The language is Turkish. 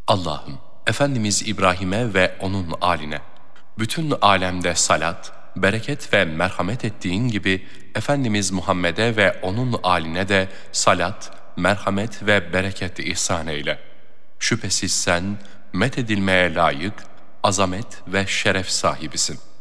Allah'ım, Efendimiz İbrahim'e ve onun âline, bütün alemde salat, bereket ve merhamet ettiğin gibi, Efendimiz Muhammed'e ve onun âline de salat, merhamet ve bereket ihsan eyle. Şüphesiz sen, methedilmeye layık, azamet ve şeref sahibisin.